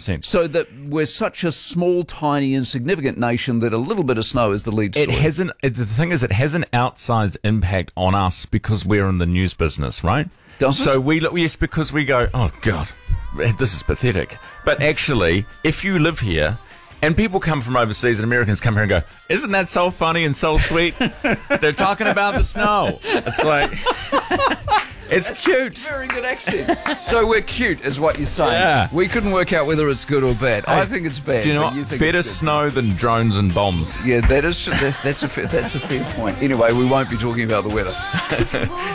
100%. So that we're such a small, tiny, insignificant nation that a little bit of snow is the lead story. The thing is, it has an outsized impact on us because we're in the news business, right? Does it? So yes, because we go, oh God, this is pathetic. But actually, if you live here, and people come from overseas, and Americans come here and go, isn't that so funny and so sweet? They're talking about the snow. It's like, it's cute. Very good accent. So we're cute, is what you're saying. Yeah. We couldn't work out whether it's good or bad. I think it's bad. Do you know but what? you think Better it's good. snow than drones and bombs. Yeah, that's a fair point. Anyway, we won't be talking about the weather.